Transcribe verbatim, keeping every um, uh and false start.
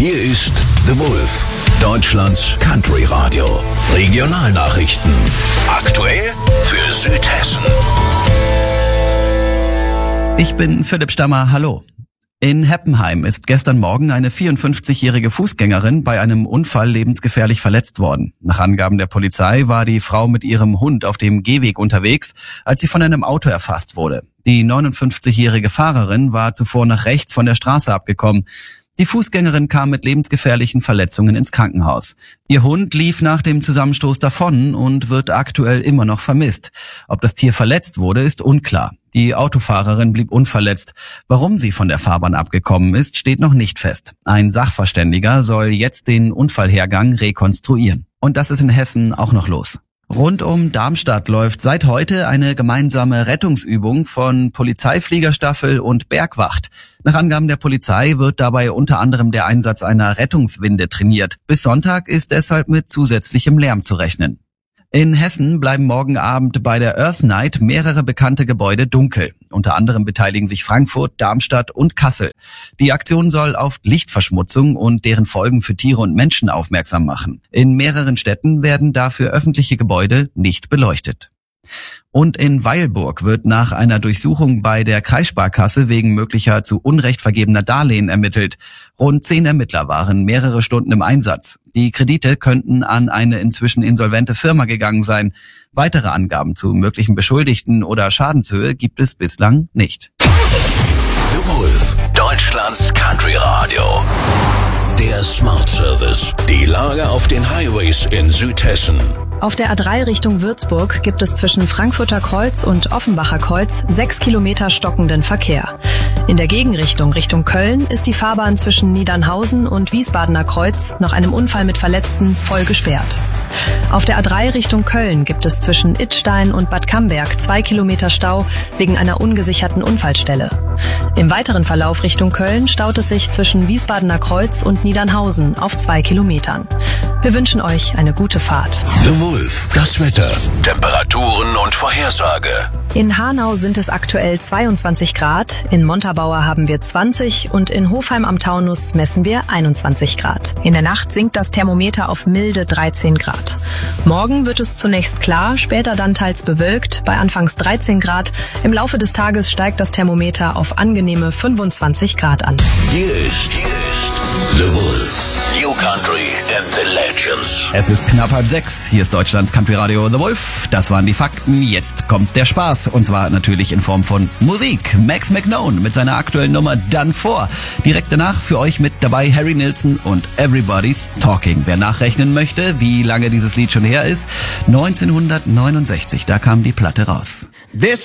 Hier ist The Wolf, Deutschlands Country Radio. Regionalnachrichten. Aktuell für Südhessen. Ich bin Philipp Stammer, hallo. In Heppenheim ist gestern Morgen eine vierundfünfzigjährige Fußgängerin bei einem Unfall lebensgefährlich verletzt worden. Nach Angaben der Polizei war die Frau mit ihrem Hund auf dem Gehweg unterwegs, als sie von einem Auto erfasst wurde. Die neunundfünfzigjährige Fahrerin war zuvor nach rechts von der Straße abgekommen. Die Fußgängerin kam mit lebensgefährlichen Verletzungen ins Krankenhaus. Ihr Hund lief nach dem Zusammenstoß davon und wird aktuell immer noch vermisst. Ob das Tier verletzt wurde, ist unklar. Die Autofahrerin blieb unverletzt. Warum sie von der Fahrbahn abgekommen ist, steht noch nicht fest. Ein Sachverständiger soll jetzt den Unfallhergang rekonstruieren. Und das ist in Hessen auch noch los. Rund um Darmstadt läuft seit heute eine gemeinsame Rettungsübung von Polizeifliegerstaffel und Bergwacht. Nach Angaben der Polizei wird dabei unter anderem der Einsatz einer Rettungswinde trainiert. Bis Sonntag ist deshalb mit zusätzlichem Lärm zu rechnen. In Hessen bleiben morgen Abend bei der Earth Night mehrere bekannte Gebäude dunkel. Unter anderem beteiligen sich Frankfurt, Darmstadt und Kassel. Die Aktion soll auf Lichtverschmutzung und deren Folgen für Tiere und Menschen aufmerksam machen. In mehreren Städten werden dafür öffentliche Gebäude nicht beleuchtet. Und in Weilburg wird nach einer Durchsuchung bei der Kreissparkasse wegen möglicher zu Unrecht vergebener Darlehen ermittelt. Rund zehn Ermittler waren mehrere Stunden im Einsatz. Die Kredite könnten an eine inzwischen insolvente Firma gegangen sein. Weitere Angaben zu möglichen Beschuldigten oder Schadenshöhe gibt es bislang nicht. The Wolf, Deutschlands Country Radio. Der Smart Service. Die Lage auf den Highways in Südhessen. Auf der A drei Richtung Würzburg gibt es zwischen Frankfurter Kreuz und Offenbacher Kreuz sechs Kilometer stockenden Verkehr. In der Gegenrichtung Richtung Köln ist die Fahrbahn zwischen Niedernhausen und Wiesbadener Kreuz nach einem Unfall mit Verletzten voll gesperrt. Auf der A drei Richtung Köln gibt es zwischen Idstein und Bad Camberg zwei Kilometer Stau wegen einer ungesicherten Unfallstelle. Im weiteren Verlauf Richtung Köln staut es sich zwischen Wiesbadener Kreuz und Niedernhausen auf zwei Kilometern. Wir wünschen euch eine gute Fahrt. The Wolf, das Wetter, Temperaturen und Vorhersage. In Hanau sind es aktuell zweiundzwanzig Grad, in Montabaur haben wir zwanzig und in Hofheim am Taunus messen wir einundzwanzig Grad. In der Nacht sinkt das Thermometer auf milde dreizehn Grad. Morgen wird es zunächst klar, später dann teils bewölkt, bei anfangs dreizehn Grad. Im Laufe des Tages steigt das Thermometer auf angenehme fünfundzwanzig Grad an. Hier ist, hier ist The Wolf, New Country and the Legends. Es ist knapp halb sechs. Hier ist Deutschlands Country Radio The Wolf. Das waren die Fakten. Jetzt kommt der Spaß. Und zwar natürlich in Form von Musik. Max McKnone mit seiner aktuellen Nummer Done For. Direkt danach für euch mit dabei Harry Nilsson und Everybody's Talking. Wer nachrechnen möchte, wie lange dieses Lied schon her ist, neunzehnhundertneunundsechzig, da kam die Platte raus. This